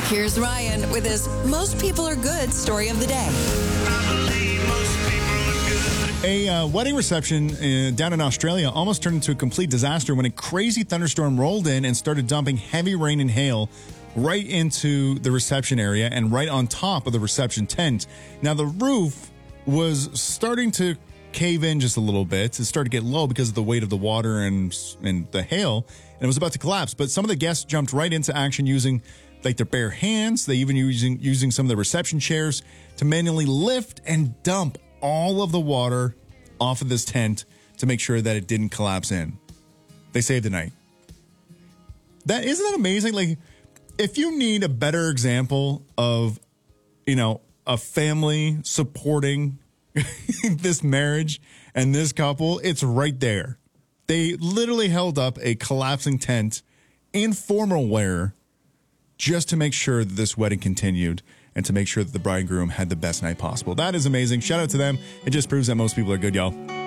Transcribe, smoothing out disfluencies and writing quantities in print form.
Here's Ryan with his Most People Are Good story of the day. A wedding reception down in Australia almost turned into a complete disaster when a crazy thunderstorm rolled in and started dumping heavy rain and hail right into the reception area and right on top of the reception tent. Now, the roof was starting to cave in just a little bit. It started to get low because of the weight of the water and the hail, and it was about to collapse. But some of the guests jumped right into action using like their bare hands. They even using some of the reception chairs to manually lift and dump all of the water off of this tent to make sure that it didn't collapse in. They saved the night. Isn't that amazing? Like, if you need a better example of, a family supporting this marriage and this couple, it's right there. They literally held up a collapsing tent in formal wear just to make sure that this wedding continued and to make sure that the bride and groom had the best night possible. That is amazing. Shout out to them. It just proves that most people are good, y'all.